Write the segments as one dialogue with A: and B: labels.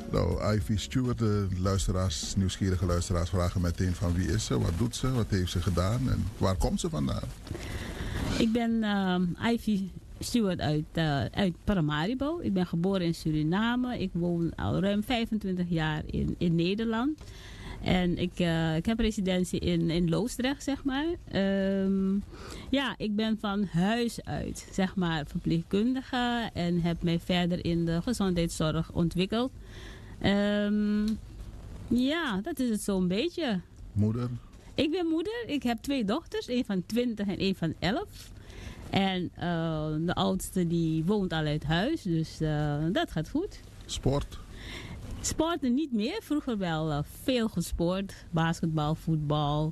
A: Nou, Ivy Stewart, de luisteraars, nieuwsgierige luisteraars vragen meteen van wie is ze, wat doet ze, wat heeft ze gedaan en waar komt ze vandaan?
B: Ik ben Ivy Stewart uit Paramaribo. Ik ben geboren in Suriname. Ik woon al ruim 25 jaar in Nederland. En ik heb residentie in Loosdrecht, zeg maar. Ja, ik ben van huis uit, zeg maar, verpleegkundige. En heb mij verder in de gezondheidszorg ontwikkeld. Ja, dat is het zo'n beetje.
A: Moeder?
B: Ik ben moeder. Ik heb 2 dochters. Een van 20 en een van 11. En de oudste die woont al uit huis. Dus dat gaat goed.
A: Sport?
B: Sporten niet meer. Vroeger wel veel gesport. Basketbal, voetbal.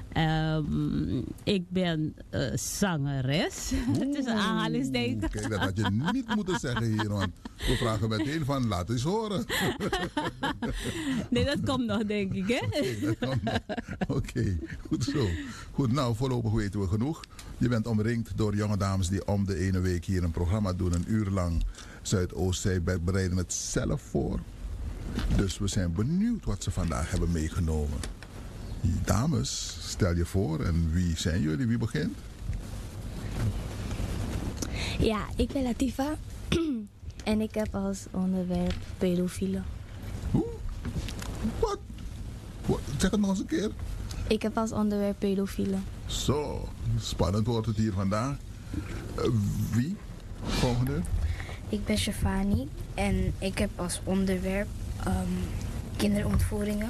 B: Ik ben zangeres. Tussen aanhalingstekens.
A: Kijk, dat had je niet moeten zeggen hier. Want we vragen meteen van, laat eens horen.
B: Nee, dat komt nog, denk ik. Hè?
A: Oké, goed zo. Goed, nou, voorlopig weten we genoeg. Je bent omringd door jonge dames die om de ene week hier een programma doen. Een uur lang Zuidoost. Zij bereiden het zelf voor. Dus we zijn benieuwd wat ze vandaag hebben meegenomen. Dames, stel je voor en wie zijn jullie? Wie begint?
C: Ja, ik ben Latifa en ik heb als onderwerp pedofielen.
A: Hoe? Wat? Zeg het nog eens een keer.
C: Ik heb als onderwerp pedofielen.
A: Zo, spannend wordt het hier vandaag. Wie? Volgende.
D: Ik ben Shafani en ik heb als onderwerp kinderontvoeringen.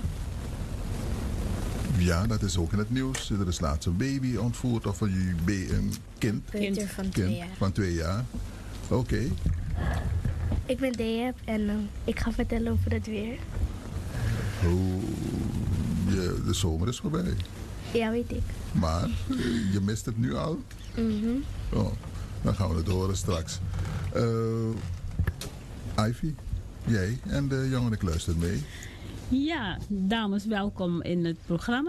A: Ja, dat is ook in het nieuws. Er is laatst een baby ontvoerd of een kind.
D: Peuter van 2 jaar.
A: Van 2 jaar. Oké.
D: Ik ben Deyab en ik ga vertellen over het weer.
A: De zomer is voorbij.
D: Ja, weet ik.
A: Maar je mist het nu al? Oh, dan gaan we het horen straks. Ivy, jij en de jongen, ik luister mee.
B: Ja, dames, welkom in het programma.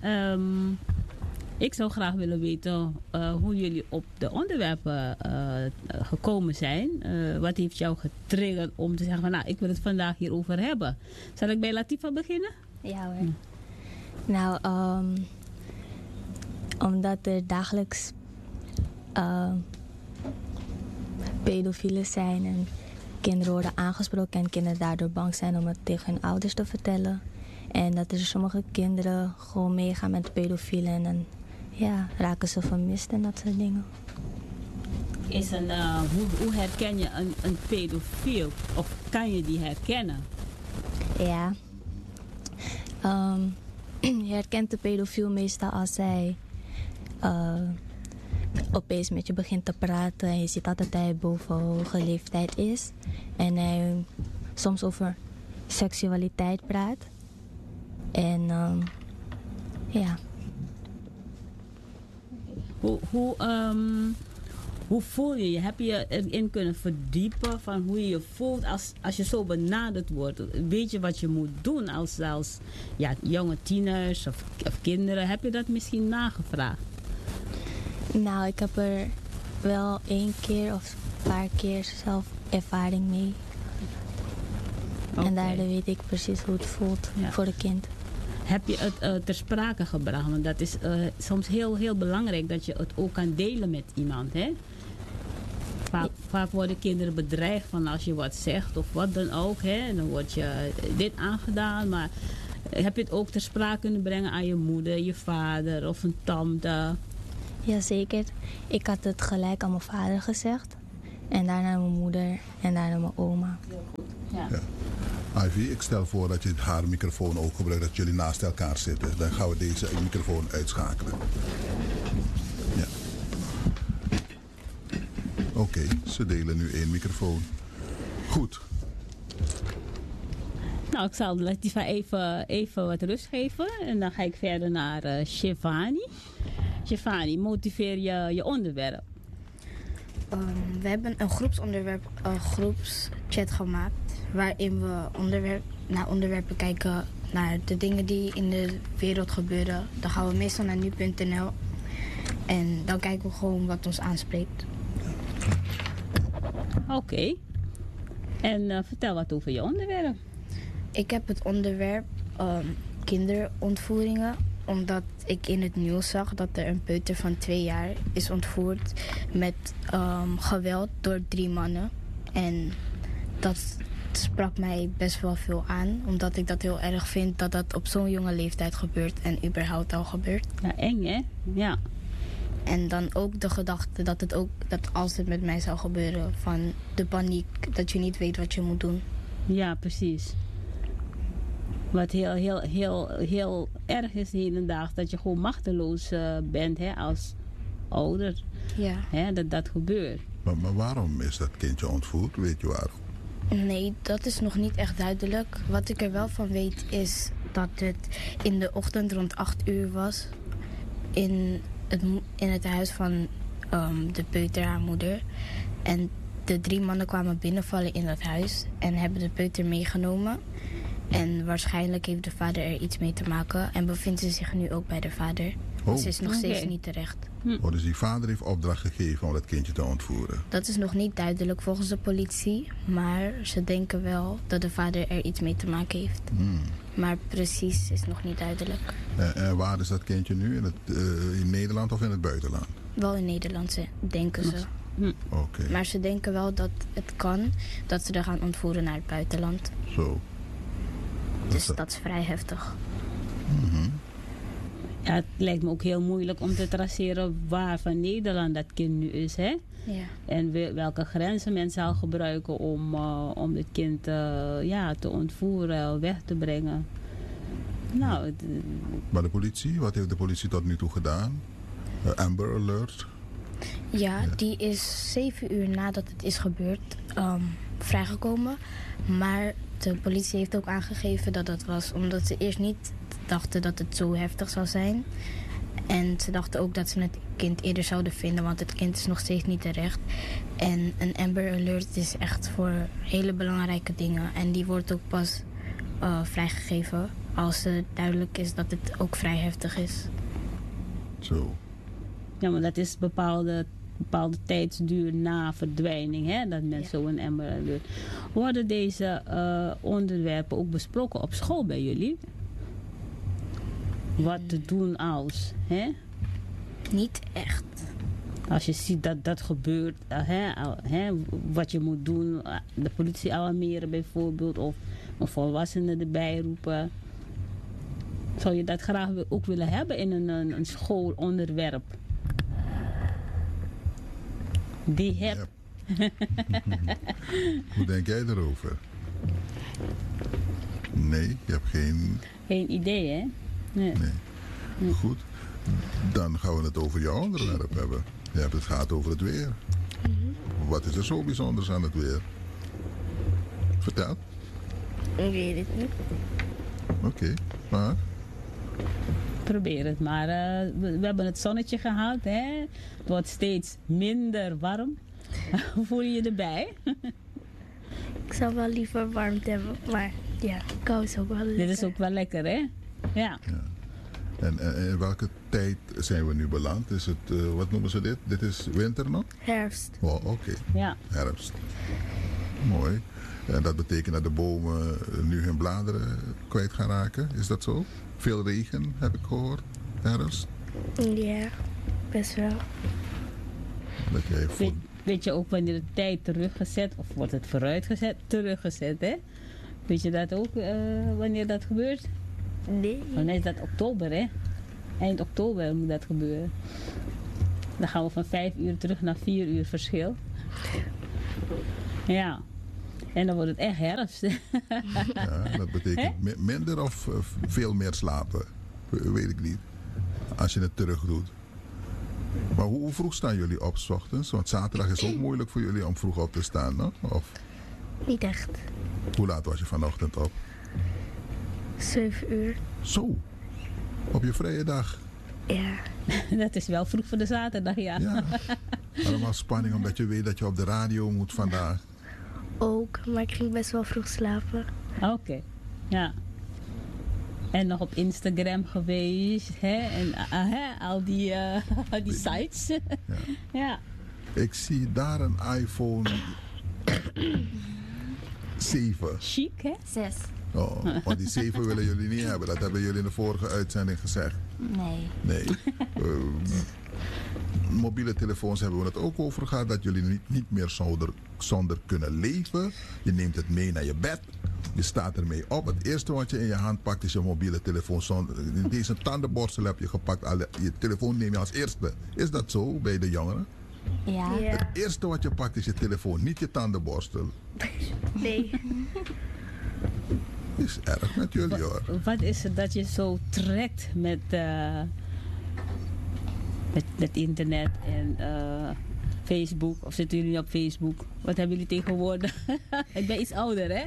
B: Ik zou graag willen weten hoe jullie op de onderwerpen gekomen zijn. Wat heeft jou getriggerd om te zeggen van, nou, ik wil het vandaag hierover hebben. Zal ik bij Latifa beginnen?
C: Ja hoor. Nou, omdat er dagelijks pedofielen zijn en kinderen worden aangesproken en kinderen daardoor bang zijn om het tegen hun ouders te vertellen. En dat er sommige kinderen gewoon meegaan met pedofielen en dan raken ze vermist en dat soort dingen.
B: Hoe herken je een pedofiel? Of kan je die herkennen?
C: Ja. Je herkent de pedofiel meestal als hij opeens met je begint te praten en je ziet altijd dat hij boven hoge leeftijd is en hij soms over seksualiteit praat en ja.
B: Hoe voel je je? Heb je erin kunnen verdiepen van hoe je je voelt als je zo benaderd wordt? Weet je wat je moet doen als jonge tieners of kinderen? Heb je dat misschien nagevraagd?
C: Nou, ik heb er wel 1 keer of een paar keer zelf ervaring mee. Okay. En daardoor weet ik precies hoe het voelt voor het kind.
B: Heb je het ter sprake gebracht? Want dat is soms heel, heel belangrijk dat je het ook kan delen met iemand, hè? Vaak worden kinderen bedreigd van als je wat zegt of wat dan ook, hè? En dan wordt je dit aangedaan, maar heb je het ook ter sprake kunnen brengen aan je moeder, je vader of een tante?
C: Jazeker. Ik had het gelijk aan mijn vader gezegd. En daarna mijn moeder en daarna mijn oma.
B: Heel goed. Ja.
A: Ivy, ik stel voor dat je haar microfoon ook gebruikt, dat jullie naast elkaar zitten. Dan gaan we deze microfoon uitschakelen. Ja. Oké, ze delen nu 1 microfoon. Goed.
B: Nou, ik zal Latifa even wat rust geven. En dan ga ik verder naar Shivani. Shivani, motiveer je onderwerp.
D: We hebben een groepsonderwerp, een groepschat gemaakt. Waarin we onderwerpen kijken naar de dingen die in de wereld gebeuren. Dan gaan we meestal naar nu.nl. En dan kijken we gewoon wat ons aanspreekt.
B: Oké. En vertel wat over je onderwerp.
D: Ik heb het onderwerp kinderontvoeringen, omdat ik in het nieuws zag dat er een peuter van 2 jaar is ontvoerd met geweld door 3 mannen. En dat sprak mij best wel veel aan, omdat ik dat heel erg vind dat dat op zo'n jonge leeftijd gebeurt en überhaupt al gebeurt.
B: Ja, eng hè? Ja.
D: En dan ook de gedachte dat als het met mij zou gebeuren, van de paniek, dat je niet weet wat je moet doen.
B: Ja, precies. Wat heel erg is hedendaags, dat je gewoon machteloos bent hè, als ouder.
D: Ja.
B: Hè, dat gebeurt.
A: Maar waarom is dat kindje ontvoerd? Weet je waarom?
D: Nee, dat is nog niet echt duidelijk. Wat ik er wel van weet is dat het in de ochtend rond 8 uur was. In het huis van de peuter, haar moeder. En de 3 mannen kwamen binnenvallen in dat huis en hebben de peuter meegenomen. En waarschijnlijk heeft de vader er iets mee te maken en bevindt ze zich nu ook bij de vader.
A: Oh.
D: Ze is nog steeds niet terecht.
A: Oh, dus die vader heeft opdracht gegeven om dat kindje te ontvoeren.
D: Dat is nog niet duidelijk volgens de politie, maar ze denken wel dat de vader er iets mee te maken heeft. Maar precies is nog niet duidelijk.
A: En waar is dat kindje nu? In Nederland of in het buitenland?
D: Wel in Nederland, denken ze.
A: Oké.
D: Maar ze denken wel dat het kan dat ze er gaan ontvoeren naar het buitenland.
A: Zo.
D: Dus dat is vrij heftig.
B: Ja, het lijkt me ook heel moeilijk om te traceren waar van Nederland dat kind nu is, hè?
D: Ja.
B: En welke grenzen men zal gebruiken om dit kind te ontvoeren, weg te brengen. Nou,
A: Maar de politie, wat heeft de politie tot nu toe gedaan? Amber Alert?
D: Ja, die is 7 uur nadat het is gebeurd vrijgekomen. Maar de politie heeft ook aangegeven dat dat was omdat ze eerst niet dachten dat het zo heftig zou zijn. En ze dachten ook dat ze het kind eerder zouden vinden, want het kind is nog steeds niet terecht. En een Amber Alert is echt voor hele belangrijke dingen. En die wordt ook pas vrijgegeven als het duidelijk is dat het ook vrij heftig is.
A: Zo.
B: ja, maar dat is bepaalde tijdsduur na verdwijning, hè? Dat men zo'n Amber Alert. Worden deze onderwerpen ook besproken op school bij jullie? Wat te doen als, hè?
D: Niet echt.
B: Als je ziet dat dat gebeurt, wat je moet doen, de politie alarmeren bijvoorbeeld, of een volwassene erbij roepen. Zou je dat graag ook willen hebben in een schoolonderwerp? Die heb.
A: Ja. Hoe denk jij erover? Nee, je hebt
B: Geen idee, hè? Nee.
A: Goed, dan gaan we het over jouw onderwerp hebben. Het gaat over het weer. Wat is er zo bijzonders aan het weer? Vertel.
D: Ik weet het niet.
A: Oké, maar...
B: Probeer het maar. We hebben het zonnetje gehad, hè? Het wordt steeds minder warm. Hoe voel je je erbij?
E: Ik zou wel liever warmte hebben, maar ja, kou is ook wel lekker.
B: Dit is ook wel lekker, hè? Ja.
A: En in welke tijd zijn we nu beland? Is het, wat noemen ze dit? Dit is winter nog?
E: Herfst.
A: Oh, oké.
B: Ja.
A: Herfst. Mooi. En dat betekent dat de bomen nu hun bladeren kwijt gaan raken. Is dat zo? Veel regen, heb ik gehoord. Herfst.
E: Ja, best wel.
A: Dat jij
B: Weet je ook wanneer de tijd teruggezet, of wordt het vooruitgezet? Teruggezet, hè? Weet je dat ook, wanneer dat gebeurt?
E: Nee.
B: Dan is dat oktober, hè? Eind oktober moet dat gebeuren. Dan gaan we van 5 uur terug naar 4 uur verschil. Ja. En dan wordt het echt herfst.
A: Ja, dat betekent minder of veel meer slapen. Weet ik niet. Als je het terug doet. Maar hoe vroeg staan jullie op 's ochtends? Want zaterdag is ook moeilijk voor jullie om vroeg op te staan, no? Of
E: Niet echt.
A: hoe laat was je vanochtend op?
E: 7 uur.
A: Zo. Op je vrije dag.
E: Ja.
B: Dat is wel vroeg voor de zaterdag, ja.
A: Ja. Allemaal spanning omdat je weet dat je op de radio moet vandaag.
E: Ook, maar ik ging best wel vroeg slapen.
B: Oké. Ja. En nog op Instagram geweest, hè? En al die sites.
A: Ja.
B: Ja.
A: Ik zie daar een iPhone 7.
B: Chic, hè?
C: 6.
A: Oh, want die 7 willen jullie niet hebben. Dat hebben jullie in de vorige uitzending gezegd.
C: Nee.
A: Nee. Mobiele telefoons hebben we het ook over gehad. Dat jullie niet meer zonder kunnen leven. Je neemt het mee naar je bed. Je staat ermee op. Het eerste wat je in je hand pakt is je mobiele telefoon. In deze tandenborstel heb je gepakt. Je telefoon neem je als eerste. Is dat zo bij de jongeren?
C: Ja.
E: Ja.
A: Het eerste wat je pakt is je telefoon, niet je tandenborstel.
E: Nee.
A: Is erg met jullie hoor.
B: Wat is het dat je zo trekt met internet en Facebook? Of zitten jullie op Facebook? Wat hebben jullie tegenwoordig? Ik ben iets ouder, hè?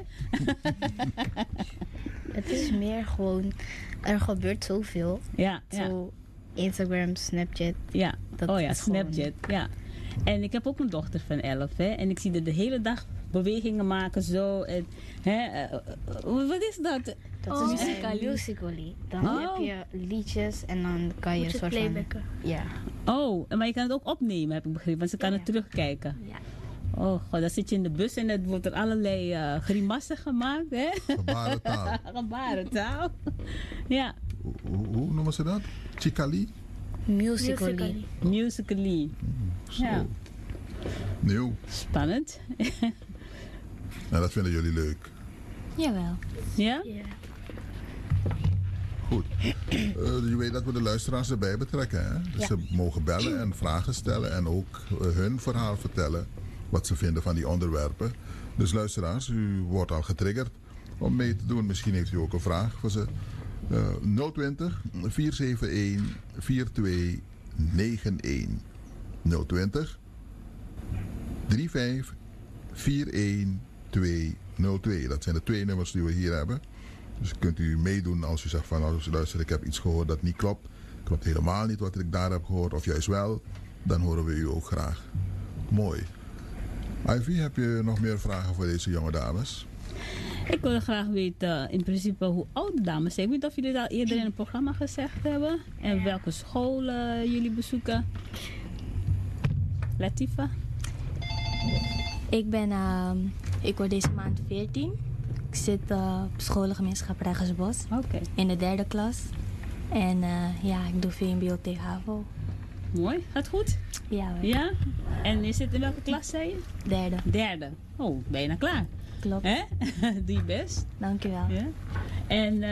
D: Het is meer gewoon, er gebeurt zoveel.
B: Ja.
D: Zo Instagram, Snapchat.
B: Ja.
D: Dat
B: Oh ja,
D: is gewoon-
B: Snapchat. Ja. En ik heb ook een dochter van 11, hè? En ik zie haar de hele dag bewegingen maken zo. En, wat is dat?
D: Dat is
C: Musical.ly.
D: Musical.ly. Dan
B: Oh.
D: heb je liedjes en dan kan je
E: Moet
D: een
E: je
D: soort van...
E: playbacken.
D: Ja.
B: Oh, maar je kan het ook opnemen, heb ik begrepen. Want ze kan
C: Ja.
B: het terugkijken.
C: Ja.
B: Oh god, dan zit je in de bus en het wordt er allerlei grimassen gemaakt, hè?
A: Gebarentaal.
B: Gebarentaal. Ja,
A: Hoe noemen ze dat? Chicali?
D: Musical.ly.
B: Musical.ly.
A: Zo.
B: Ja.
A: Nieuw.
B: Spannend.
A: Nou, dat vinden jullie leuk.
C: Jawel.
B: Ja?
E: Ja.
A: Goed. Je weet dat we de luisteraars erbij betrekken. Hè? Dus
C: Ja.
A: ze mogen bellen en vragen stellen en ook hun verhaal vertellen. Wat ze vinden van die onderwerpen. Dus luisteraars, u wordt al getriggerd om mee te doen. Misschien heeft u ook een vraag voor ze. 020 471 4291. 020 35 41202. Dat zijn de 2 nummers die we hier hebben. Dus kunt u meedoen als u zegt van nou, luister, ik heb iets gehoord dat niet klopt. Klopt helemaal niet wat ik daar heb gehoord, of juist wel. Dan horen we u ook graag. Mooi. Ivy, heb je nog meer vragen voor deze jonge dames?
B: Ik wil graag weten in principe hoe oud de dames zijn. Ik weet niet of jullie dat al eerder in het programma gezegd hebben. En welke scholen jullie bezoeken. Latifa?
C: Ik word deze maand 14. Ik zit op scholengemeenschap Rijgersbos
B: Oké,
C: in de 3e klas. En ik doe VMBO tegen HAVO.
B: mooi. Gaat goed?
C: Ja hoor.
B: Ja? En je zit in welke klas, zei je?
C: 3e.
B: 3e. Oh, bijna klaar.
C: Klopt.
B: Hè? Doe je best.
C: Dankjewel.
B: Ja. En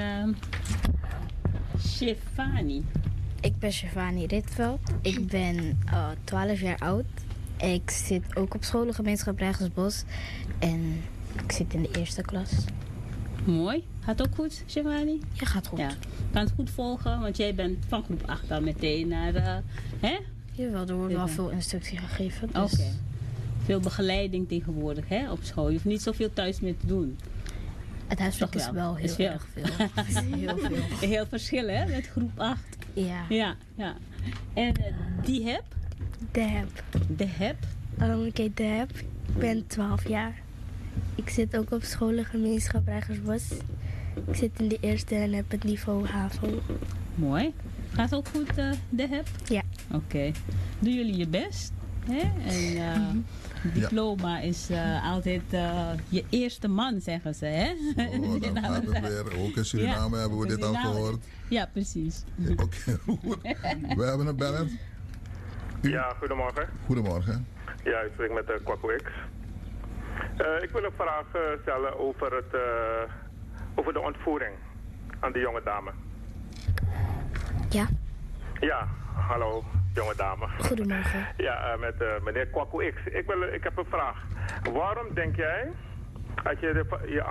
B: Shefani.
D: Ik ben Shivani Ritveld. Ik ben 12 jaar oud. Ik zit ook op scholengemeenschap Rijgersbos. En ik zit in de 1e klas.
B: Mooi. Gaat ook goed, Shefani?
D: Ja, gaat goed.
B: Ja. Kan het goed volgen, want jij bent van groep 8 al meteen naar, hè?
D: Jawel, er wordt wel veel instructie gegeven. Dus
B: Oké. Veel begeleiding tegenwoordig, hè, op school. Je hoeft niet zoveel thuis meer te doen.
D: het huiswerk
B: Toch
D: is
B: wel.
D: wel
B: Is
D: heel
B: veel.
D: erg veel. Is heel veel.
B: Heel verschil, hè, met groep 8.
D: Ja.
B: Ja, ja. En die heb,
E: De heb. Ik heet De heb. Ik ben 12 jaar. Ik zit ook op scholengemeenschap Rijgersbos. Ik zit in de 1e en heb het niveau HAVO.
B: mooi. Gaat ook goed, de heb?
E: Ja.
B: Oké. Doen jullie je best? Hè? En diploma is altijd je eerste man, zeggen ze, hè?
A: Oh, dan gaat het weer. Ook in Suriname hebben we dit al
B: Suriname.
A: gehoord.
B: Ja, precies.
A: Oké, goed. We hebben een beller.
F: Ja, goedemorgen.
A: Goedemorgen.
F: Ja, ik spreek met Kwaku X. Ik wil een vraag stellen over de ontvoering aan de jonge dame.
E: Ja,
F: Ja, hallo jonge dame.
E: goedemorgen.
F: Ja, met meneer Kwaku X. Ik heb een vraag. Waarom denk jij, als je je